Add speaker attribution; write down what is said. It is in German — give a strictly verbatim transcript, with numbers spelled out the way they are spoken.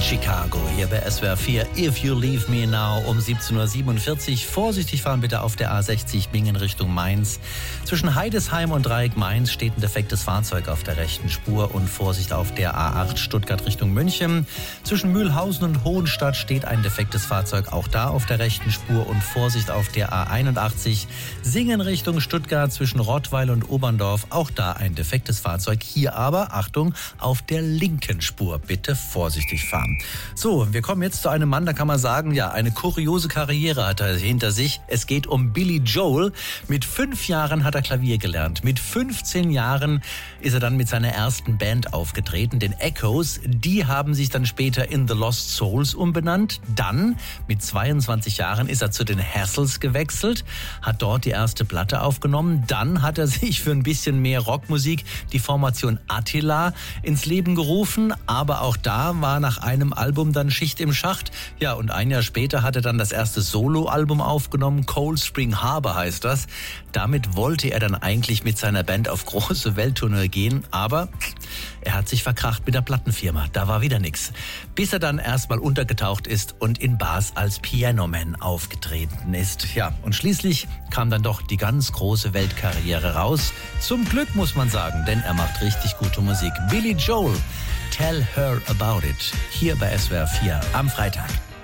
Speaker 1: Chicago hier bei S W R vier. If You Leave Me Now um siebzehn Uhr siebenundvierzig. Vorsichtig fahren bitte auf der A sechzig Bingen Richtung Mainz. Zwischen Heidesheim und Dreieck Mainz steht ein defektes Fahrzeug auf der rechten Spur und Vorsicht auf der A acht Stuttgart Richtung München. Zwischen Mühlhausen und Hohenstadt steht ein defektes Fahrzeug, auch da auf der rechten Spur und Vorsicht auf der A einundachtzig Singen Richtung Stuttgart zwischen Rottweil und Oberndorf, auch da ein defektes Fahrzeug. Hier aber, Achtung, auf der linken Spur bitte vorsichtig fahren. So, wir kommen jetzt zu einem Mann, da kann man sagen, ja, eine kuriose Karriere hat er hinter sich. Es geht um Billy Joel. Mit fünf Jahren hat er Klavier gelernt. Mit fünfzehn Jahren ist er dann mit seiner ersten Band aufgetreten, den Echoes. Die haben sich dann später in The Lost Souls umbenannt. Dann, mit zweiundzwanzig Jahren, ist er zu den Hassles gewechselt, hat dort die erste Platte aufgenommen. Dann hat er sich für ein bisschen mehr Rockmusik die Formation Attila ins Leben gerufen. Aber auch da war nach einem Album dann Schicht im Schacht. Ja, und ein Jahr später hat er dann das erste Soloalbum aufgenommen. Cold Spring Harbor heißt das. Damit wollte er dann eigentlich mit seiner Band auf große Welttournee gehen. Aber er hat sich verkracht mit der Plattenfirma. Da war wieder nix. Bis er dann erstmal untergetaucht ist und in Bars als Pianoman aufgetreten ist. Ja, und schließlich kam dann doch die ganz große Weltkarriere raus. Zum Glück, muss man sagen, denn er macht richtig gute Musik. Billy Joel, Tell Her About It. Hier bei S W R vier am Freitag.